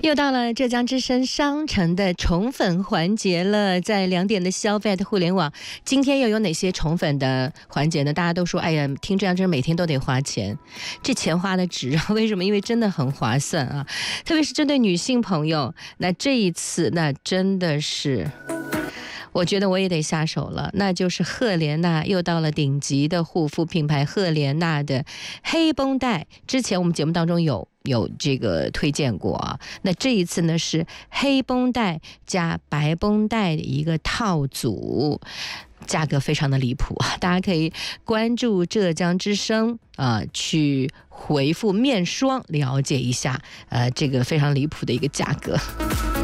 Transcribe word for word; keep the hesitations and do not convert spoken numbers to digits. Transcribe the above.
又到了浙江之声商城的宠粉环节了，在两点的消费的互联网，今天又有哪些宠粉的环节呢？大家都说，哎呀，听浙江之声每天都得花钱，这钱花的值啊！为什么？因为真的很划算啊，特别是针对女性朋友，那这一次那真的是。我觉得我也得下手了，那就是赫莲娜又到了顶级的护肤品牌赫莲娜的黑绷带。之前我们节目当中有有这个推荐过啊，那这一次呢是黑绷带加白绷带的一个套组。价格非常的离谱啊！大家可以关注浙江之声啊、呃，去回复面霜了解一下，呃，这个非常离谱的一个价格。